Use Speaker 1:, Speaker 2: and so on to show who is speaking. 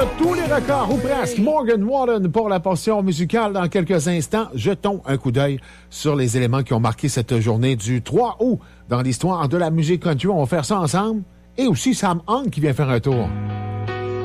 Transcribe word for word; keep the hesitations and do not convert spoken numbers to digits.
Speaker 1: tous les records, ou presque. Morgan Wallen pour la portion musicale dans quelques instants. Jetons un coup d'œil sur les éléments qui ont marqué cette journée du trois août dans l'histoire de la musique country. On va faire ça ensemble. Et aussi Sam Hunt qui vient faire un tour.